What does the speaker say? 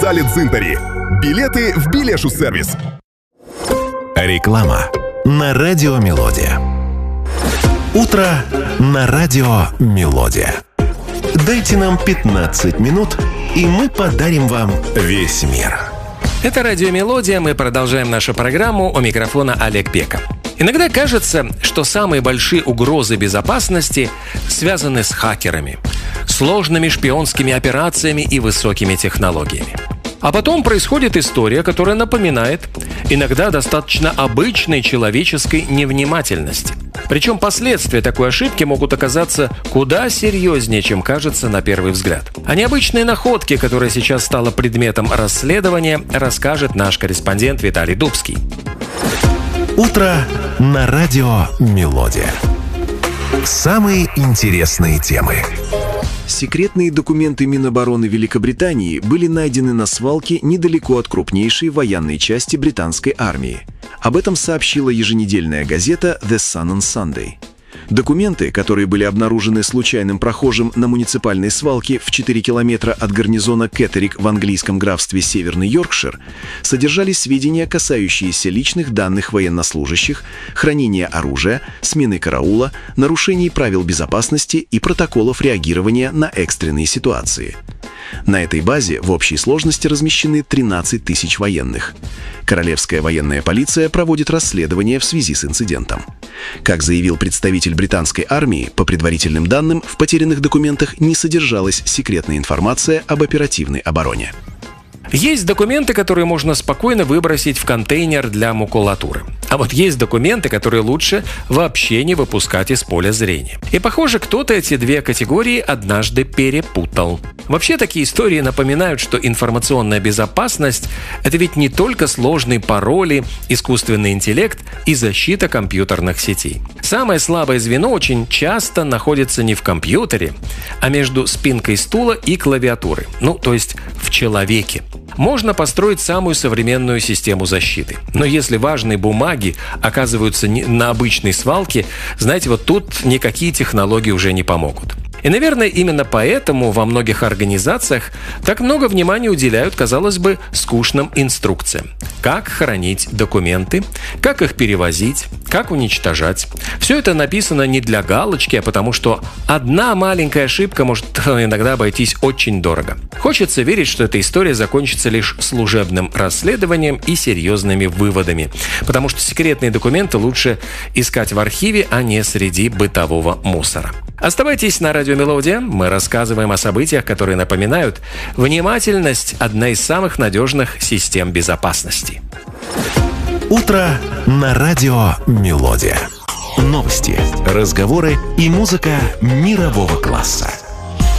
спортзале «Дзинтари». Билеты в Билешу-сервис. Реклама на радио «Мелодия». Утро на радио «Мелодия». Дайте нам 15 минут, и мы подарим вам весь мир. Это радио «Мелодия». Мы продолжаем нашу программу. У микрофона Олег Пека. Иногда кажется, что самые большие угрозы безопасности связаны с хакерами, сложными шпионскими операциями и высокими технологиями. А потом происходит история, которая напоминает иногда достаточно обычной человеческой невнимательности. Причем последствия такой ошибки могут оказаться куда серьезнее, чем кажется на первый взгляд. О необычной находке, которая сейчас стала предметом расследования, расскажет наш корреспондент Виталий Дубский. Утро на радио «Мелодия». Самые интересные темы. Секретные документы Минобороны Великобритании были найдены на свалке недалеко от крупнейшей военной части британской армии. Об этом сообщила еженедельная газета The Sun on Sunday. Документы, которые были обнаружены случайным прохожим на муниципальной свалке в 4 километра от гарнизона Кеттерик в английском графстве Северный Йоркшир, содержали сведения, касающиеся личных данных военнослужащих, хранения оружия, смены караула, нарушений правил безопасности и протоколов реагирования на экстренные ситуации. На этой базе в общей сложности размещены 13 тысяч военных. Королевская военная полиция проводит расследование в связи с инцидентом. Как заявил представитель британской армии, по предварительным данным, в потерянных документах не содержалась секретная информация об оперативной обороне. Есть документы, которые можно спокойно выбросить в контейнер для макулатуры. А вот есть документы, которые лучше вообще не выпускать из поля зрения. И похоже, кто-то эти две категории однажды перепутал. Вообще, такие истории напоминают, что информационная безопасность – это ведь не только сложные пароли, искусственный интеллект и защита компьютерных сетей. Самое слабое звено очень часто находится не в компьютере, а между спинкой стула и клавиатурой. То есть в человеке. Можно построить самую современную систему защиты. Но если важные бумаги оказываются на обычной свалке, знаете, вот тут никакие технологии уже не помогут. И, наверное, именно поэтому во многих организациях так много внимания уделяют, казалось бы, скучным инструкциям. Как хранить документы, как их перевозить, как уничтожать. Все это написано не для галочки, а потому что одна маленькая ошибка может иногда обойтись очень дорого. Хочется верить, что эта история закончится лишь служебным расследованием и серьезными выводами. Потому что секретные документы лучше искать в архиве, а не среди бытового мусора. Оставайтесь на радио «Мелодия». Мы рассказываем о событиях, которые напоминают: внимательность – одна из самых надежных систем безопасности. Утро на радио «Мелодия». Новости, разговоры и музыка мирового класса.